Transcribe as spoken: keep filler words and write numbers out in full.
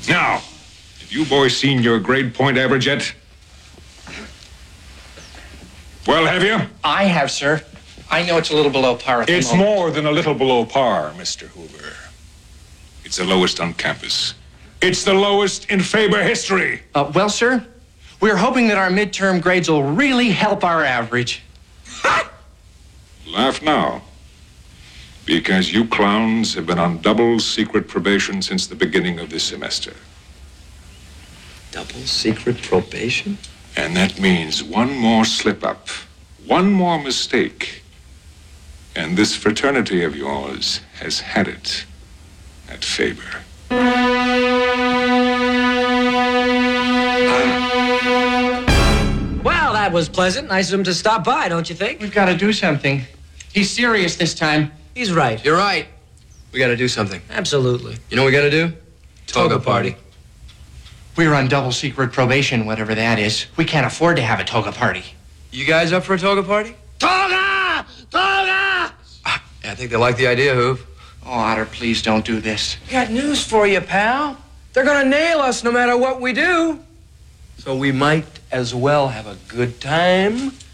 Now, have you boys seen your grade point average yet? Well, have you? I have, sir. I know it's a little below par at the It's moment. more than a little below par, Mister Hoover. It's the lowest on campus. It's the lowest in Faber history. Uh, well, sir, we're hoping that our midterm grades will really help our average. Laugh now. Because you clowns have been on double secret probation since the beginning of this semester. Double secret probation? And that means one more slip up, one more mistake, and this fraternity of yours has had it at Faber. Well, that was pleasant. Nice of him to stop by, don't you think? We've got to do something. He's serious this time. He's right. You're right. We gotta do something. Absolutely. You know what we gotta do? Toga party. We're on double secret probation, whatever that is. We can't afford to have a toga party. You guys up for a toga party? Toga! Toga! Ah, yeah, I think they like the idea, Hoove. Oh, Otter, please don't do this. I got news for you, pal. They're gonna nail us no matter what we do. So we might as well have a good time